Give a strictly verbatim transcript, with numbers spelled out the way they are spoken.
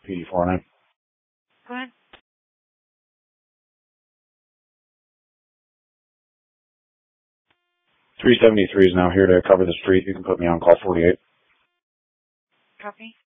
P D four nine. Go ahead. three seventy-three is now here to cover the street. You can put me on call forty-eight. Copy.